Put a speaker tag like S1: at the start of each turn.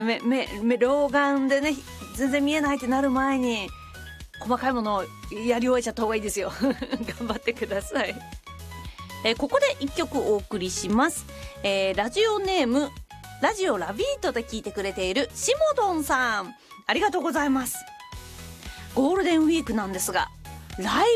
S1: 老眼でね全然見えないってなる前に細かいものをやり終えちゃった方がいいですよ頑張ってください。ここで一曲お送りします。ラジオネームラジオラビートで聞いてくれているしもどんさん、ありがとうございます。ゴールデンウィークなんですがライ